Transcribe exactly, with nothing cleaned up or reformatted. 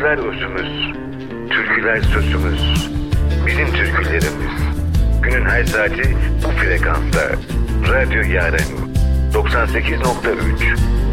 Türküler özümüz, türküler sözümüz. Bizim türkülerimiz. Günün her saati bu frekansta. Radyo Yaren doksan sekiz nokta üç.